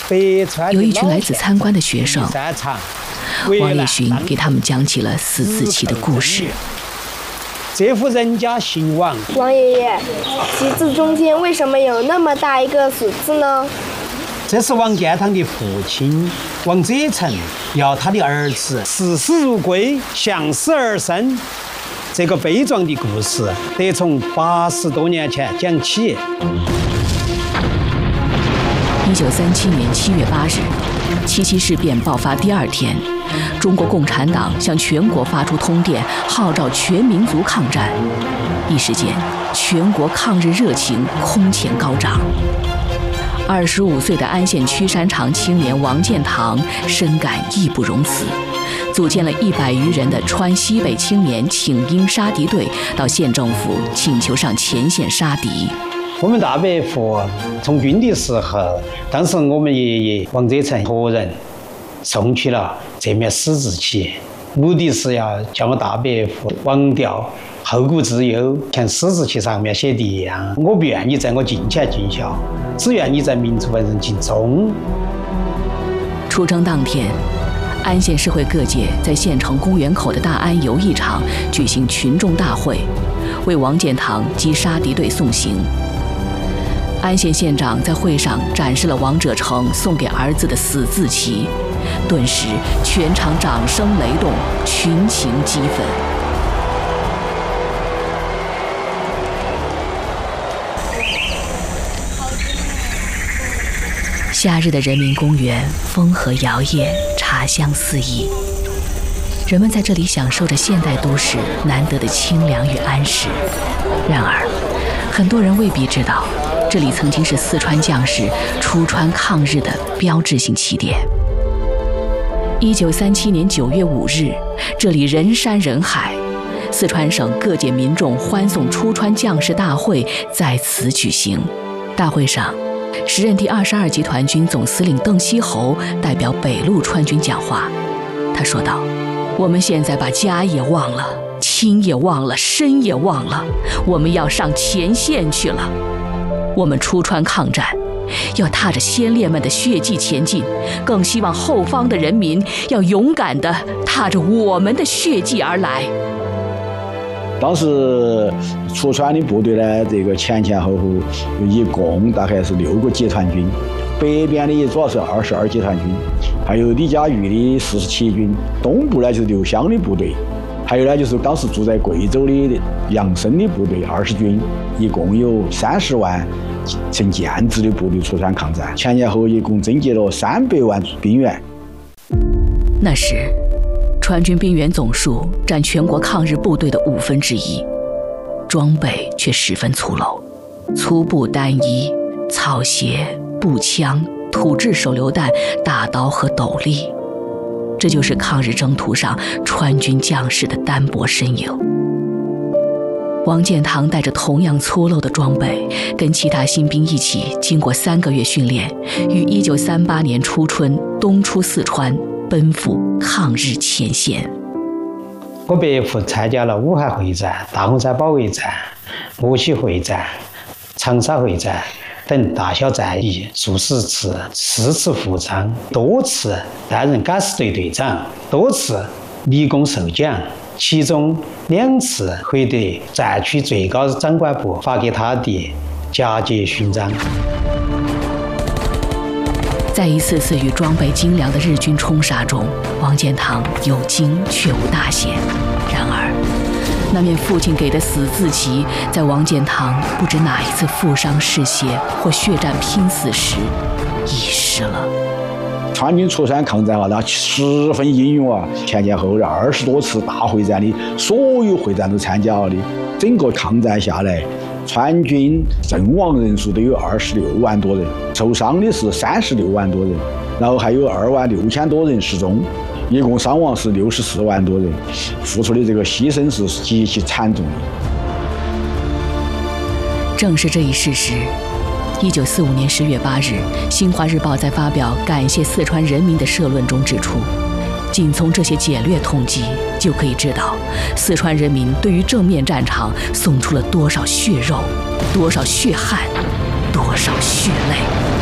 有一群来自参观的学生，王烈勋给他们讲起了四字旗的故事。 这户人家姓王， 王爷爷，旗帜中间为什么有那么大一个蜀字呢？ 这是王建堂的父亲王哲成要他的儿子视死如归，向死而生。这个悲壮的故事得从80多年前讲起。 1937年7月8日，七七事变爆发第2天，中国共产党向全国发出通电，号召全民族抗战。一时间，全国抗日热情空前高涨。25岁的安县曲山场青年王建堂深感义不容辞，组建了100余人的川西北青年请缨杀敌队，到县政府请求上前线杀敌。 我们大伯父从军的时候，当时我们爷爷王哲成托人送去了这面十字旗，目的是要叫我大伯父忘掉后顾之忧，像十字旗上面写的一样，我不愿意在我金钱尽孝，只愿意在民族本身尽忠。 出征当天，安县市会各界在县城公园口的大安游艺场举行群众大会，为王建堂及杀敌队送行。安县县长在会上展示了王者成送给儿子的死字旗，顿时全场掌声雷动，群情激愤。夏日的人民公园风和摇曳，茶香四溢，人们在这里享受着现代都市难得的清凉与安适。然而，很多人未必知道，这里曾经是四川将士出川抗日的标志性起点。1937年9月5日，这里人山人海，四川省各界民众欢送出川将士大会在此举行。大会上，时任第22集团军总司令邓锡侯代表北路川军讲话，他说道：“我们现在把家也忘了，亲也忘了，身也忘了，我们要上前线去了。我们出川抗战，要踏着先烈们的血迹前进，更希望后方的人民要勇敢地踏着我们的血迹而来。” 当时出川的部队呢，这个前后后一共大概是6个集团军，北边的主要是22集团军，还有李家峪的47军，东部呢就是刘湘的部队，还有呢就是当时住在贵州的杨森的部队20军，一共有30万成建制的部队出川抗战，前后一共征集了300万兵员。 那时，川军兵员总数占全国抗日部队的1/5，装备却十分粗陋，粗布单衣、草鞋、步枪、土制手榴弹、大刀和斗笠，这就是抗日征途上川军将士的单薄身影。王建堂带着同样粗陋的装备，跟其他新兵一起经过3个月训练，于1938年初春东出四川，奔赴抗日前线。 我伯父参加了武汉会战、大洪山保卫战、木樨会战、长沙会战等大小战役数十次，4次副长，多次担任敢死队队长，多次立功受奖，其中2次获得战区最高长官部发给他的佳节勋章。 在一次次与装备精良的日军冲杀中，王建堂有惊却无大险。然而，那面父亲给的死字旗，在王建堂不知哪一次负伤嗜血或血战拼死时遗失了。 川军出川抗战那十分英勇啊，前后20多次大会战的所有会战都参加了的，整个抗战下来，川军阵亡人数都有26万多人，受伤的是36万多人，然后还有2万6千多人失踪，一共伤亡是64万多人，付出的这个牺牲是极其惨重的。 正是这一事实，1945年10月8日，《新华日报》在发表感谢四川人民的社论中指出，仅从这些简略统计就可以知道，四川人民对于正面战场送出了多少血肉，多少血汗，多少血泪。